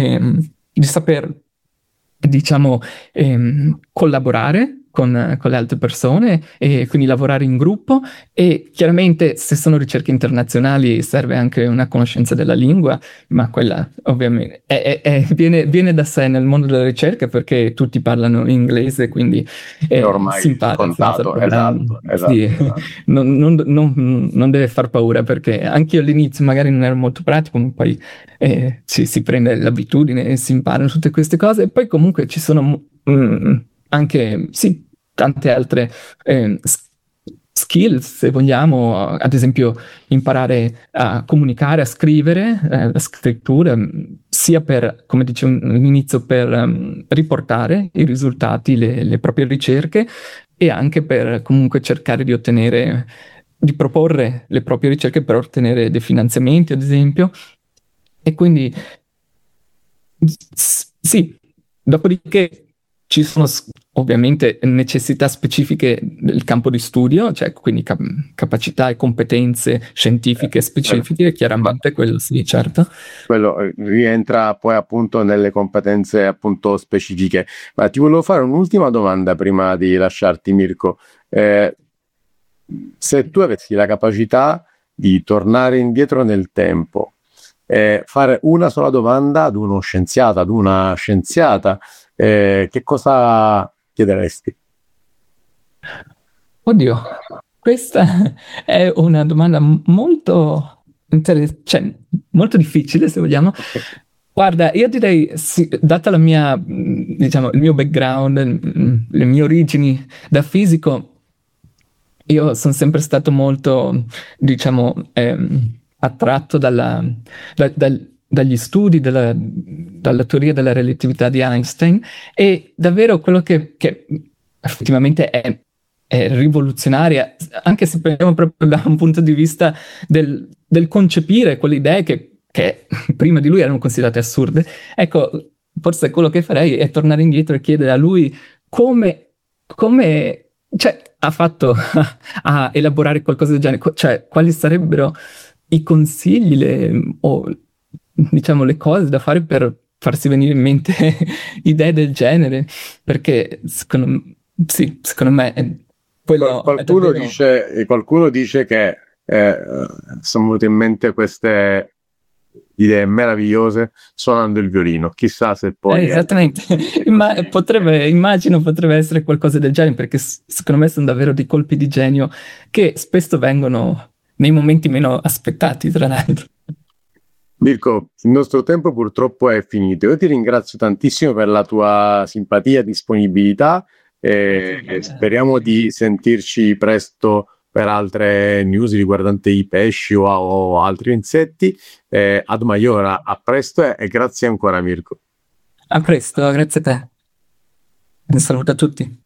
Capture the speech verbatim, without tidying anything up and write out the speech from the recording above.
ehm, di saper, diciamo, ehm, collaborare con, con le altre persone e quindi lavorare in gruppo, e chiaramente se sono ricerche internazionali serve anche una conoscenza della lingua, ma quella ovviamente è, è- è- viene, viene da sé nel mondo della ricerca, perché tutti parlano inglese, quindi È eh, si ormai impara senza scontato, problemi. esatto, esatto, Sì, esatto. non, non- non- non deve far paura, perché anche io all'inizio magari non ero molto pratico, ma poi eh, ci si prende l'abitudine e si imparano tutte queste cose, e poi comunque ci sono mm, anche, sì, tante altre eh, s- skills, se vogliamo, ad esempio imparare a comunicare, a scrivere, eh, la scrittura, mh, sia per, come dicevo all'inizio, per um, riportare i risultati, le, le proprie ricerche, e anche per comunque cercare di ottenere, di proporre le proprie ricerche per ottenere dei finanziamenti, ad esempio. E quindi s- sì, dopodiché ci sono s- ovviamente necessità specifiche del campo di studio, cioè quindi cap- capacità e competenze Eh, scientifiche certo. specifiche, Ma chiaramente quello sì, certo. quello eh, rientra poi appunto nelle competenze appunto specifiche. Ma ti volevo fare un'ultima domanda prima di lasciarti, Mirko. Eh, Se tu avessi la capacità di tornare indietro nel tempo e fare una sola domanda ad uno scienziato, ad una scienziata, eh, che cosa chiederesti? Oddio, questa è una domanda m- molto interessante, cioè molto difficile, se vogliamo. Guarda, io direi, sì, data la mia, mh, diciamo, il mio background, mh, le mie origini da fisico, io sono sempre stato molto, diciamo, ehm, attratto dalla- da- dal- dagli studi della, dalla teoria della relatività di Einstein, e davvero quello che, che effettivamente è, è rivoluzionaria, anche se prendiamo proprio da un punto di vista del, del concepire quelle idee che, che prima di lui erano considerate assurde. Ecco, forse quello che farei è tornare indietro e chiedere a lui come, come, cioè, ha fatto a elaborare qualcosa del genere, Co- cioè, quali sarebbero i consigli, le- o diciamo le cose da fare per farsi venire in mente idee del genere, perché secondo, sì, secondo me è, Qual- quello è Qualcuno davvero... dice, qualcuno dice che eh, sono venute in mente queste idee meravigliose suonando il violino. Chissà se Eh, poi è esattamente, ma potrebbe, immagino potrebbe essere qualcosa del genere, perché s- secondo me sono davvero dei colpi di genio che spesso vengono nei momenti meno aspettati, tra l'altro. Mirko, il nostro tempo purtroppo è finito. Io ti ringrazio tantissimo per la tua simpatia e disponibilità Grazie e e mille. speriamo di sentirci presto per altre news riguardanti i pesci o, o altri insetti. Eh, ad Maiora, a presto e, e grazie ancora Mirko. A presto, grazie a te. Un saluto a tutti.